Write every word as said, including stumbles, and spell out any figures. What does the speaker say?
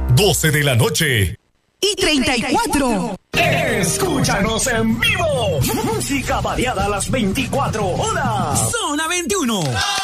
doce de la noche. Y treinta y cuatro. Escúchanos en vivo. Música variada a las veinticuatro horas. Zona veintiuno.